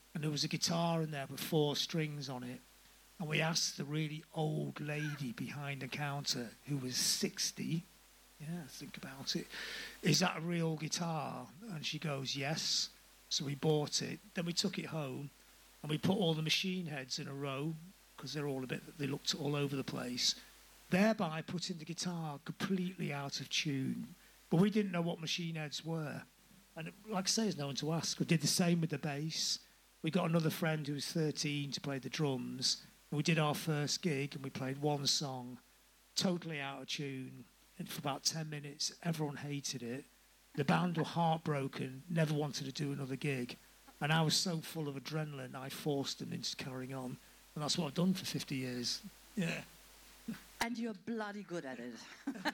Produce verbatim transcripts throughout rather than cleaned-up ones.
and there was a guitar in there with four strings on it. And we asked the really old lady behind the counter, who was sixty, yeah, think about it, is that a real guitar? And she goes, yes. So we bought it. Then we took it home, and we put all the machine heads in a row, because they're all a bit, they looked all over the place, thereby putting the guitar completely out of tune. But we didn't know what machine heads were. And like I say, there's no one to ask. We did the same with the bass. We got another friend who was thirteen to play the drums. We did our first gig and we played one song, totally out of tune, and for about ten minutes everyone hated it. The band were heartbroken, never wanted to do another gig, and I was so full of adrenaline I forced them into carrying on, and that's what I've done for fifty years. Yeah. And you're bloody good at it.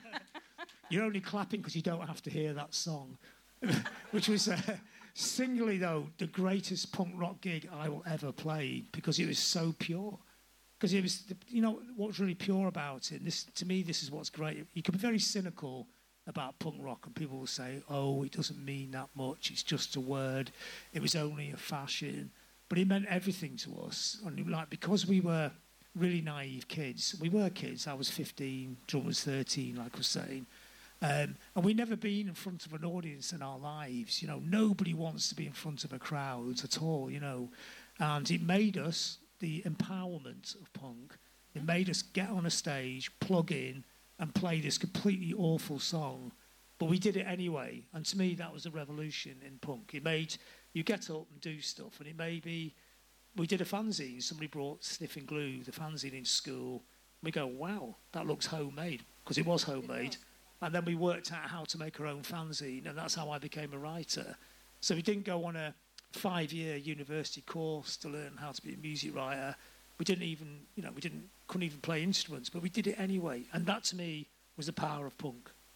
You're only clapping because you don't have to hear that song. Which was uh, singly, though, the greatest punk rock gig I will ever play, because it was so pure. Because it was, you know, what's really pure about it, and this, to me, this is what's great. You can be very cynical about punk rock, and people will say, oh, it doesn't mean that much, it's just a word, it was only a fashion. But it meant everything to us. And like, because we were really naive kids, we were kids, I was fifteen, John was thirteen, like I was saying, um, and we'd never been in front of an audience in our lives. You know, nobody wants to be in front of a crowd at all, you know. And it made us the empowerment of punk. It made us get on a stage, plug in, and play this completely awful song. But we did it anyway. And to me, that was a revolution in punk. It made you get up and do stuff. And it made me... We did a fanzine. Somebody brought Sniffing Glue, the fanzine, in school. We go, wow, that looks homemade. Because it was homemade. It was. And then we worked out how to make our own fanzine. And that's how I became a writer. So we didn't go on a five-year university course to learn how to be a music writer. We didn't even, you know, we didn't couldn't even play instruments, but we did it anyway. And that to me was the power of punk.